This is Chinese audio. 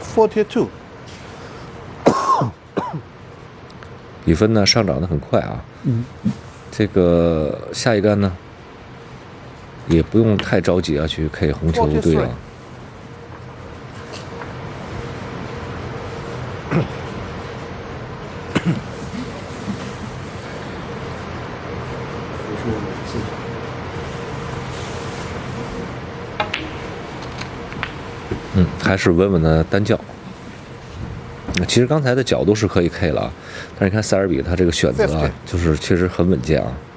42。 比分呢上涨的很快啊。这个下一杆呢，也不用太着急啊，去 K 红球队啊。还是稳稳的单叫。其实刚才的角度是可以 K 了，但是你看塞尔比他这个选择啊，就是确实很稳健啊。